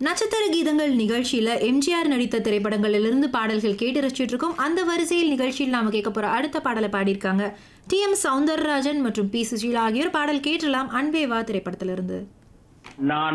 நட்சத்திர கீதங்கள் நிகழ்ச்சியில எம்ஜிஆர் நடித்த திரைப்படங்களிலிருந்து பாடல்கள் கேட்டு ரசிச்சுட்டு இருக்கோம். அந்த வரிசையில் நிகழ்ச்சியில் நாம கேட்க போற அடுத்த பாடலை பாடியிருக்காங்க டி.எம். சௌந்தரராஜன் மற்றும் பி. சுசீலா ஆகியோர். பாடல் கேட்டலாம் அன்பே வா திரைப்படத்திலிருந்து. நான்